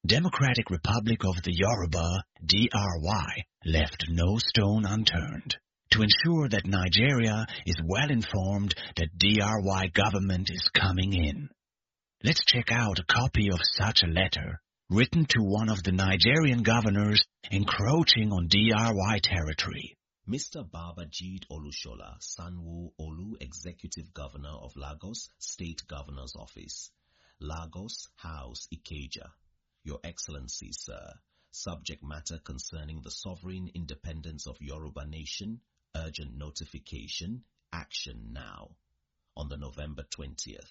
Democratic Republic of the Yoruba, DRY, left no stone unturned to ensure that Nigeria is well informed that DRY government is coming in. Let's check out a copy of such a letter written to one of the Nigerian governors encroaching on DRY territory. Mr. Babajide Olushola, Sanwo-Olu, Executive Governor of Lagos State Governor's Office, Lagos House, Ikeja. Your Excellency, Sir, subject matter concerning the sovereign independence of Yoruba Nation, urgent notification, action now. On the November 20th,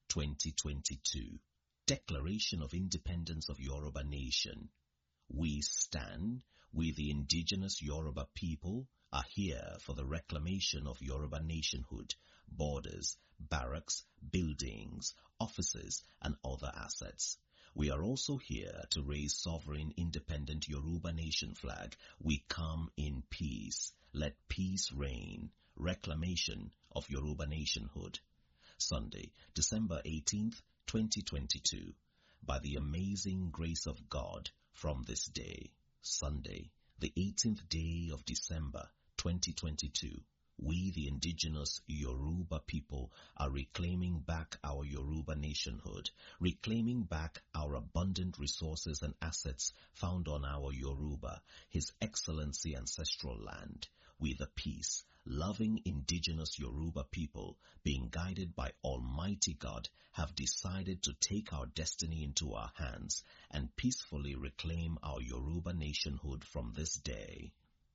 2022, Declaration of Independence of Yoruba Nation. We stand, we the indigenous Yoruba people, are here for the reclamation of Yoruba nationhood, borders, barracks, buildings, offices, and other assets. We are also here to raise sovereign independent Yoruba nation flag. We come in peace. Let peace reign. Reclamation of Yoruba nationhood. Sunday, December 18th, 2022. By the amazing grace of God, from this day, Sunday, the 18th day of December, 2022, we, the indigenous Yoruba people, are reclaiming back our Yoruba nationhood, reclaiming back our abundant resources and assets found on our Yoruba, His Excellency ancestral land. We, the peace, loving indigenous Yoruba people, being guided by Almighty God, have decided to take our destiny into our hands and peacefully reclaim our Yoruba nationhood from this day.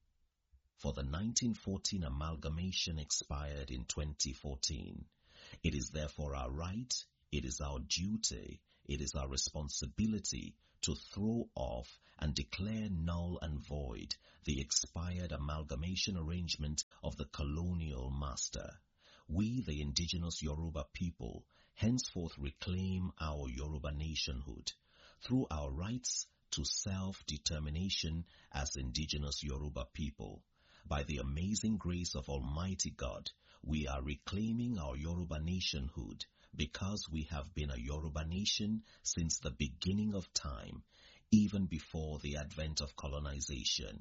For the 1914 amalgamation expired in 2014. It is therefore our right, it is our duty, it is our responsibility to throw off and declare null and void the expired amalgamation arrangement of the colonial master. We, the indigenous Yoruba people, henceforth reclaim our Yoruba nationhood through our rights to self-determination as indigenous Yoruba people. By the amazing grace of Almighty God, we are reclaiming our Yoruba nationhood because we have been a Yoruba nation since the beginning of time, even before the advent of colonization.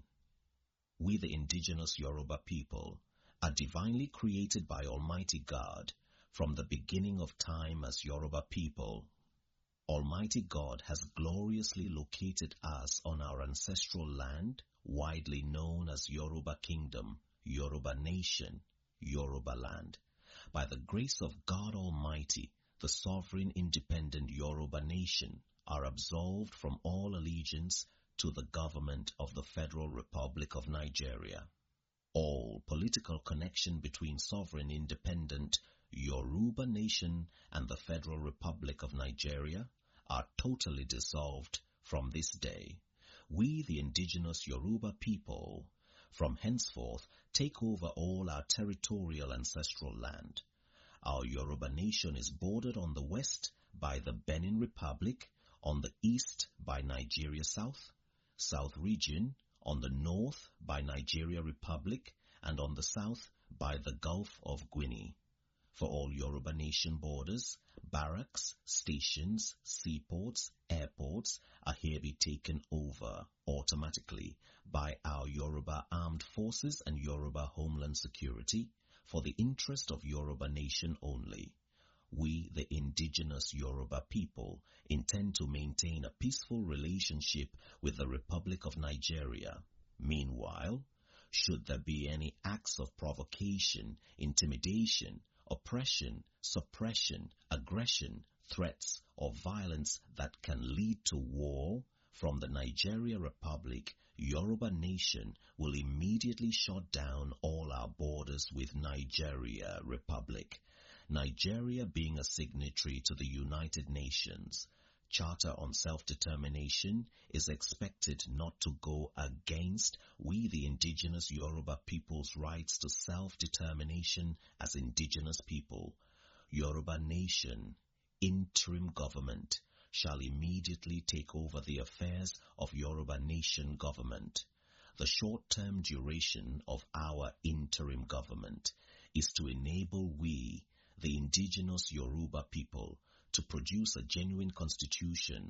We, the indigenous Yoruba people, are divinely created by Almighty God from the beginning of time as Yoruba people. Almighty God has gloriously located us on our ancestral land, widely known as Yoruba Kingdom, Yoruba Nation, Yoruba Land. By the grace of God Almighty, the sovereign independent Yoruba Nation are absolved from all allegiance to the government of the Federal Republic of Nigeria. All political connection between sovereign independent Yoruba Nation and the Federal Republic of Nigeria are totally dissolved from this day. We, the indigenous Yoruba people, from henceforth take over all our territorial ancestral land. Our Yoruba nation is bordered on the west by the Benin Republic, on the east by Nigeria South region, on the north by Nigeria Republic, and on the south by the Gulf of Guinea. For all Yoruba nation borders, barracks, stations, seaports, airports are hereby taken over automatically by our Yoruba Armed Forces and Yoruba Homeland Security for the interest of Yoruba nation only. We, the indigenous Yoruba people, intend to maintain a peaceful relationship with the Republic of Nigeria. Meanwhile, should there be any acts of provocation, intimidation, oppression, suppression, aggression, threats, or violence that can lead to war from the Nigeria Republic, Yoruba Nation will immediately shut down all our borders with Nigeria Republic. Nigeria being a signatory to the United Nations Charter on Self-Determination is expected not to go against we the indigenous Yoruba people's rights to self-determination as indigenous people. Yoruba Nation, interim government, shall immediately take over the affairs of Yoruba Nation government. The short-term duration of our interim government is to enable we, the indigenous Yoruba people, to produce a genuine constitution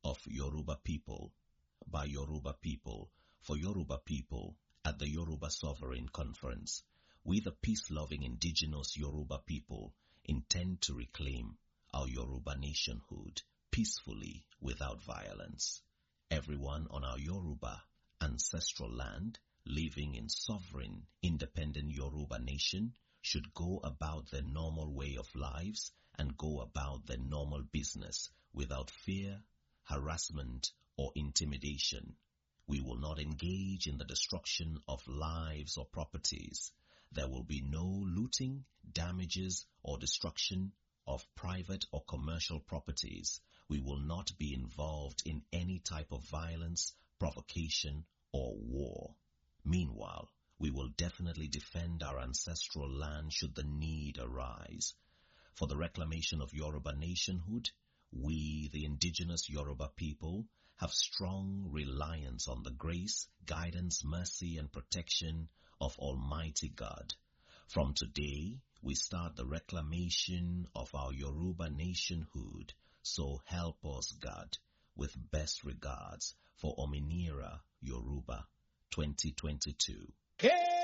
of Yoruba people, by Yoruba people, for Yoruba people, at the Yoruba Sovereign Conference, we the peace-loving indigenous Yoruba people intend to reclaim our Yoruba nationhood peacefully without violence. Everyone on our Yoruba ancestral land living in sovereign, independent Yoruba nation should go about their normal way of lives and go about their normal business without fear, harassment, or intimidation. We will not engage in the destruction of lives or properties. There will be no looting, damages, or destruction of private or commercial properties. We will not be involved in any type of violence, provocation, or war. Meanwhile, we will definitely defend our ancestral land should the need arise. For the reclamation of Yoruba nationhood, we, the indigenous Yoruba people, have strong reliance on the grace, guidance, mercy, and protection of Almighty God. From today, we start the reclamation of our Yoruba nationhood. So help us, God, with best regards for Ominira Yoruba 2022.